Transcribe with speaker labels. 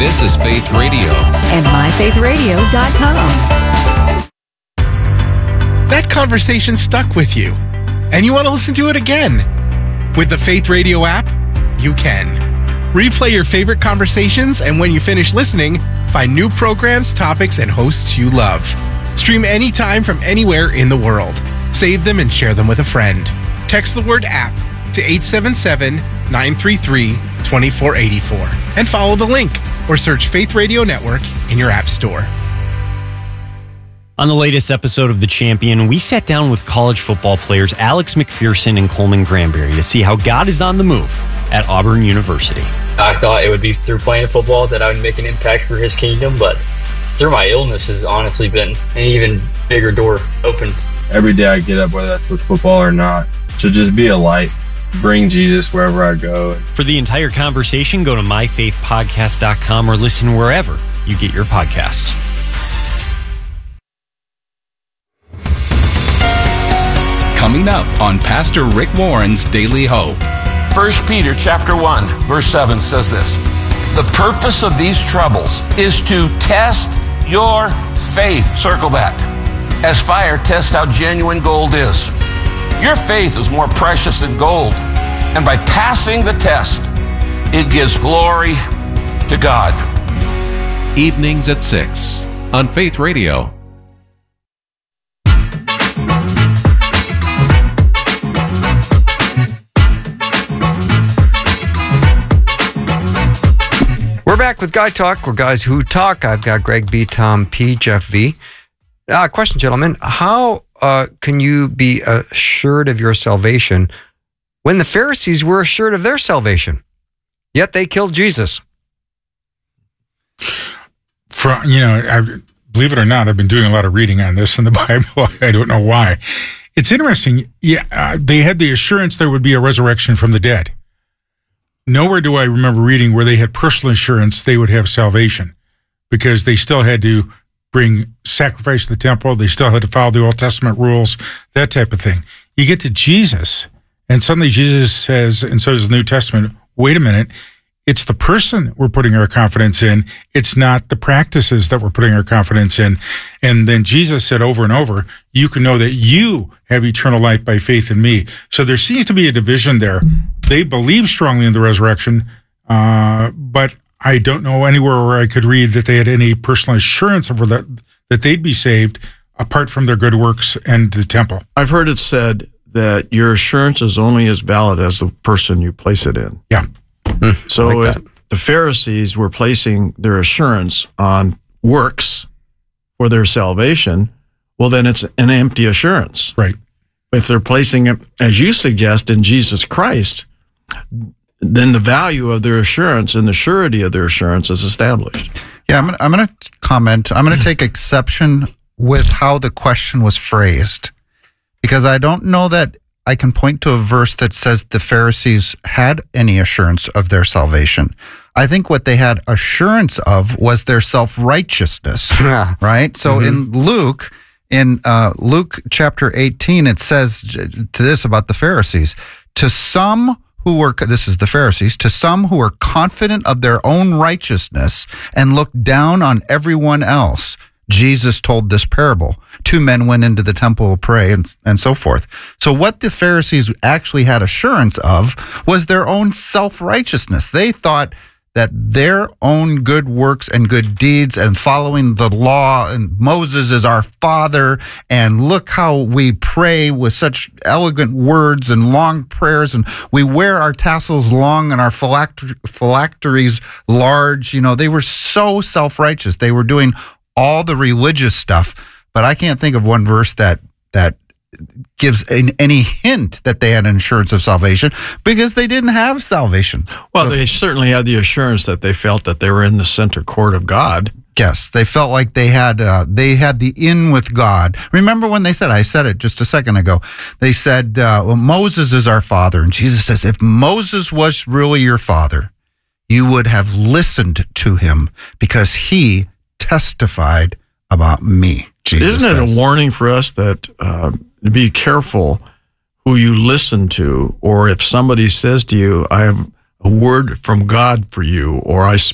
Speaker 1: This is Faith Radio.
Speaker 2: And myfaithradio.com.
Speaker 3: That conversation stuck with you, and you want to listen to it again. With the Faith Radio app, you can. Replay your favorite conversations, and when you finish listening, find new programs, topics, and hosts you love. Stream anytime from anywhere in the world. Save them and share them with a friend. Text the word app to 877-933-2484 and follow the link or search Faith Radio Network in your app store.
Speaker 4: On the latest episode of The Champion, we sat down with college football players Alex McPherson and Coleman Granberry to see how God is on the move at Auburn University.
Speaker 5: I thought it would be through playing football that I would make an impact for his kingdom, but through my illness has honestly been an even bigger door opened.
Speaker 6: Every day I get up, whether that's with football or not, to just be a light, bring Jesus wherever I go.
Speaker 4: For the entire conversation, go to myfaithpodcast.com or listen wherever you get your podcasts.
Speaker 1: Coming up on Pastor Rick Warren's Daily Hope.
Speaker 7: 1 Peter chapter 1, verse 7 says this: the purpose of these troubles is to test your faith. Circle that. As fire tests how genuine gold is. Your faith is more precious than gold. And by passing the test, it gives glory to God.
Speaker 1: Evenings at 6 on Faith Radio.
Speaker 8: We're back with Guy Talk. We're guys who talk. I've got Greg B, Tom P, Jeff V. Question, gentlemen. How can you be assured of your salvation when the Pharisees were assured of their salvation, yet they killed Jesus?
Speaker 9: Believe it or not, I've been doing a lot of reading on this in the Bible. I don't know why. It's interesting. They had the assurance there would be a resurrection from the dead. Nowhere do I remember reading where they had personal assurance they would have salvation, because they still had to bring sacrifice to the temple. They still had to follow the Old Testament rules, that type of thing. You get to Jesus, and suddenly Jesus says, and so does the New Testament, wait a minute, it's the person we're putting our confidence in. It's not the practices that we're putting our confidence in. And then Jesus said over and over, you can know that you have eternal life by faith in me. So there seems to be a division there. They believe strongly in the resurrection, but I don't know anywhere where I could read that they had any personal assurance of that they'd be saved apart from their good works and the temple.
Speaker 10: I've heard it said that your assurance is only as valid as the person you place it in.
Speaker 9: Yeah.
Speaker 10: So like if the Pharisees were placing their assurance on works for their salvation, well, then it's an empty assurance.
Speaker 9: Right.
Speaker 10: If they're placing it, as you suggest, in Jesus Christ, then the value of their assurance and the surety of their assurance is established.
Speaker 11: Yeah, I'm going to comment. I'm going to take exception with how the question was phrased, because I don't know that I can point to a verse that says the Pharisees had any assurance of their salvation. I think what they had assurance of was their self-righteousness, right? So in Luke chapter 18, it says to this about the Pharisees, to some who were, this is the Pharisees, to some who were confident of their own righteousness and looked down on everyone else, Jesus told this parable. 2 men went into the temple to pray and so forth. So what the Pharisees actually had assurance of was their own self-righteousness. They thought that their own good works and good deeds and following the law, and Moses is our father, and look how we pray with such elegant words and long prayers, and we wear our tassels long and our phylacteries large. They were so self-righteous. They were doing all the religious stuff, but I can't think of one verse that gives any hint that they had insurance of salvation, because they didn't have salvation.
Speaker 10: Well, they certainly had the assurance that they felt that they were in the center court of God.
Speaker 11: Yes, they felt like they had the in with God. Remember when they said, I said it just a second ago, they said, well, Moses is our father. And Jesus says, if Moses was really your father, you would have listened to him, because he testified about me. Jesus
Speaker 10: Isn't it
Speaker 11: says.
Speaker 10: a warning for us that be careful who you listen to, or if somebody says to you, I have a word from God for you, or I